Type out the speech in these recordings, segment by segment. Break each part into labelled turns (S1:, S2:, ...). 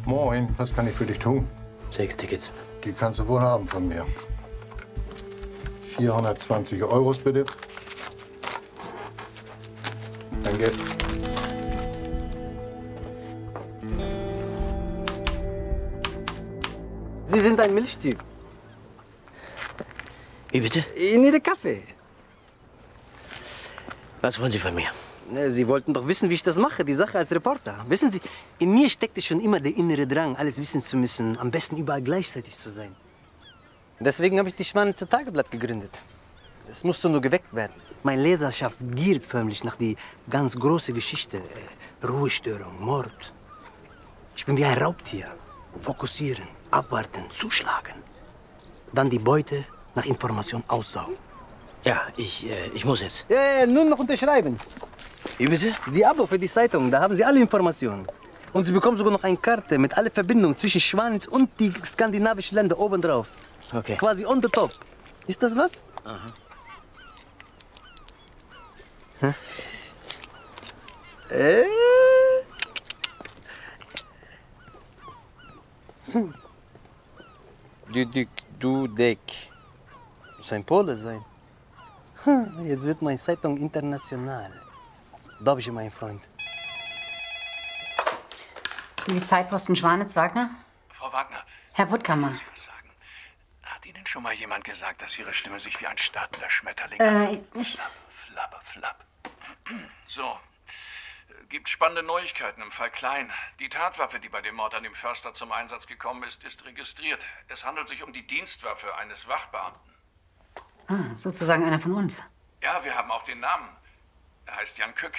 S1: Moin, was kann ich für dich tun?
S2: 6 Tickets.
S1: Die kannst du wohl haben von mir. 420 Euros bitte. Danke.
S3: Sie sind ein Milchtyp.
S2: Wie bitte?
S3: In Ihre Kaffee.
S2: Was wollen Sie von mir?
S3: Sie wollten doch wissen, wie ich das mache, die Sache als Reporter. Wissen Sie, in mir steckte schon immer der innere Drang, alles wissen zu müssen, am besten überall gleichzeitig zu sein. Deswegen habe ich die Schwanitzer Tageblatt gegründet. Es musste nur geweckt werden. Meine Leserschaft giert förmlich nach die ganz große Geschichte. Ruhestörung, Mord. Ich bin wie ein Raubtier. Fokussieren, abwarten, zuschlagen. Dann die Beute nach Information aussaugen.
S2: Ja, ich muss jetzt.
S3: Ja, nur noch unterschreiben.
S2: Wie bitte?
S3: Die Abo für die Zeitung, da haben Sie alle Informationen. Und Sie bekommen sogar noch eine Karte mit allen Verbindungen zwischen Schwanitz und die skandinavischen Länder obendrauf.
S2: Okay.
S3: Quasi on the top. Ist das was?
S2: Aha.
S3: Hä? Dudek. Muss ein Pole sein. Jetzt wird meine Zeitung international. Dobrze, mein Freund.
S4: Polizeiposten Schwanitz-Wagner?
S5: Frau Wagner,
S4: Herr Puttkammer.
S5: muss ich was sagen? Hat Ihnen schon mal jemand gesagt, dass Ihre Stimme sich wie ein startender Schmetterling anhört? Flapp, flapp. So. Gibt spannende Neuigkeiten im Fall Klein. Die Tatwaffe, die bei dem Mord an dem Förster zum Einsatz gekommen ist, ist registriert. Es handelt sich um die Dienstwaffe eines Wachbeamten.
S4: Ah, sozusagen einer von uns.
S5: Ja, wir haben auch den Namen. Er heißt Jan Kück.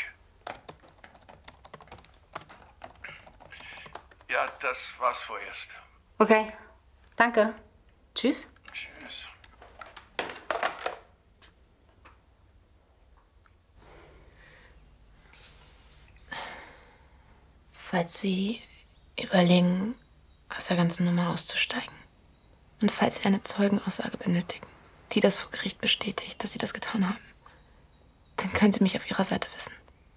S5: Ja, das war's vorerst.
S4: Okay, danke. Tschüss.
S5: Tschüss.
S6: Falls Sie überlegen, aus der ganzen Nummer auszusteigen und falls Sie eine Zeugenaussage benötigen, die das vor Gericht bestätigt, dass Sie das getan haben, dann können Sie mich auf Ihrer Seite wissen.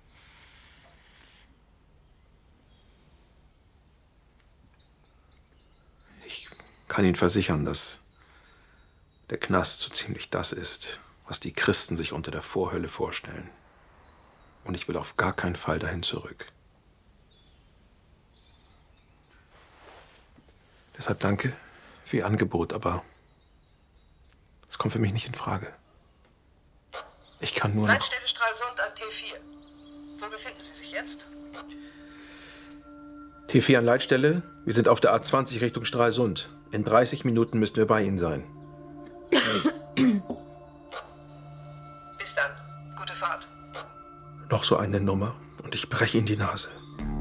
S7: Ich kann Ihnen versichern, dass der Knast so ziemlich das ist, was die Christen sich unter der Vorhölle vorstellen. Und ich will auf gar keinen Fall dahin zurück. Deshalb danke für Ihr Angebot, aber es kommt für mich nicht in Frage. Ich kann nur noch...
S8: Leitstelle Stralsund an T4. Wo befinden Sie sich jetzt?
S7: T4 an Leitstelle, wir sind auf der A20 Richtung Stralsund. In 30 Minuten müssten wir bei Ihnen sein.
S8: Bis dann. Gute Fahrt.
S7: Noch so eine Nummer und ich breche Ihnen die Nase.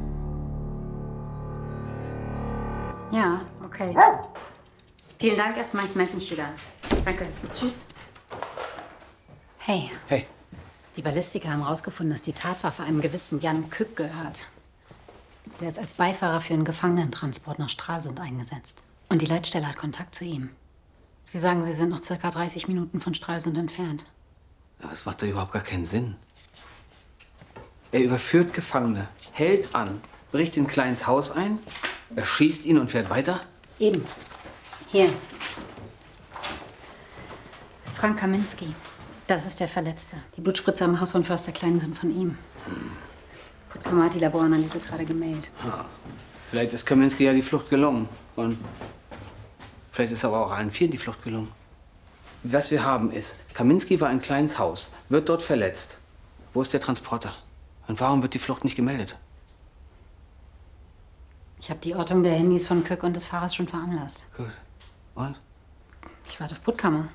S4: Ja, okay. Vielen Dank erstmal, ich melde mich wieder. Danke. Tschüss. Hey.
S2: Hey.
S4: Die Ballistiker haben herausgefunden, dass die Tatwaffe einem gewissen Jan Kück gehört. Der ist als Beifahrer für einen Gefangenentransport nach Stralsund eingesetzt. Und die Leitstelle hat Kontakt zu ihm. Sie sagen, Sie sind noch circa 30 Minuten von Stralsund entfernt.
S2: Das macht doch überhaupt gar keinen Sinn. Er überführt Gefangene, hält an, bricht in Kleins Haus ein, erschießt ihn und fährt weiter?
S4: Eben. Hier. Frank Kaminski. Das ist der Verletzte. Die Blutspritzer im Haus von Förster Klein sind von ihm. Puttkammer hat die Laboranalyse gerade gemeldet.
S2: Ja. Vielleicht ist Kaminski ja die Flucht gelungen. Und vielleicht ist aber auch allen vier die Flucht gelungen. Was wir haben ist, Kaminski war in Kleins Haus, wird dort verletzt. Wo ist der Transporter? Und warum wird die Flucht nicht gemeldet?
S4: Ich habe die Ortung der Handys von Kück und des Fahrers schon veranlasst.
S2: Gut. Und?
S4: Ich warte auf Puttkammer.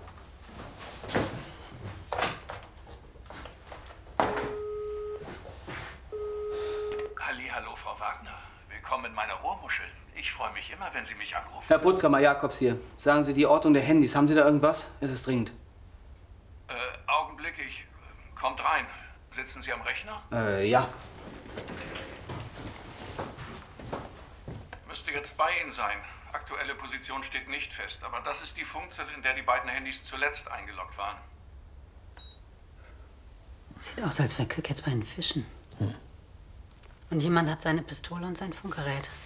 S5: Hallo, Frau Wagner. Willkommen in meiner Ohrmuschel. Ich freue mich immer, wenn Sie mich anrufen.
S2: Herr Puttkammer, Jakobs hier. Sagen Sie die Ortung der Handys. Haben Sie da irgendwas? Es ist dringend.
S5: Augenblick, kommt rein. Sitzen Sie am Rechner?
S2: Ja.
S5: Müsste jetzt bei Ihnen sein. Aktuelle Position steht nicht fest, aber das ist die Funkzelle, in der die beiden Handys zuletzt eingeloggt waren.
S4: Sieht aus, als wäre Kück jetzt bei den Fischen. Und jemand hat seine Pistole und sein Funkgerät.